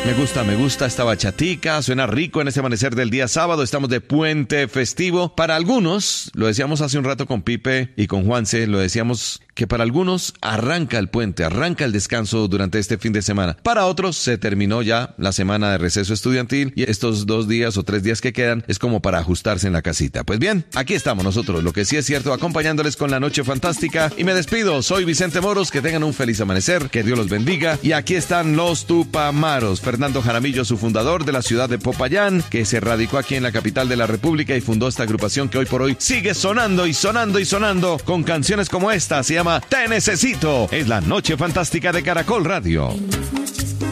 Me gusta esta bachatica, suena rico en este amanecer del día sábado, estamos de puente festivo. Para algunos, lo decíamos hace un rato con Pipe y con Juanse, lo decíamos que para algunos arranca el puente, arranca el descanso durante este fin de semana. Para otros se terminó ya la semana de receso estudiantil y estos 2 días o 3 días que quedan es como para ajustarse en la casita. Pues bien, aquí estamos nosotros, lo que sí es cierto, acompañándoles con la noche fantástica y me despido, soy Vicente Moros, que tengan un feliz amanecer, que Dios los bendiga y aquí están los Tupamaros. Fernando Jaramillo, su fundador de la ciudad de Popayán, que se radicó aquí en la capital de la República y fundó esta agrupación que hoy por hoy sigue sonando y sonando y sonando con canciones como esta, se llama Te Necesito. Es la noche fantástica de Caracol Radio.